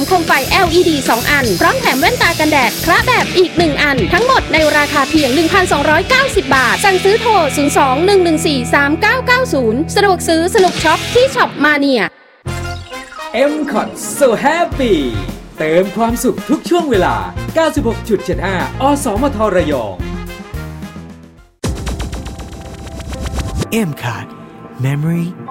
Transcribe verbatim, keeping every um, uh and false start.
โคมไฟ แอล อี ดี สอง อันพร้อมแถมแว่นตากันแดดคระแบบอีกหนึ่งอันทั้งหมดในราคาเพียง หนึ่งพันสองร้อยเก้าสิบ บาทสั่งซื้อโทรศูนย์ สอง หนึ่ง หนึ่ง สี่ สาม เก้า เก้า ศูนย์สะดวกซื้อสนุกช็อปที่ช็อปมาเนียเอ็ม คอท So Happy เติมความสุขทุกช่วงเวลา เก้าสิบหกจุดเจ็ดห้า อสมทระยองเอ็ม คอท Memory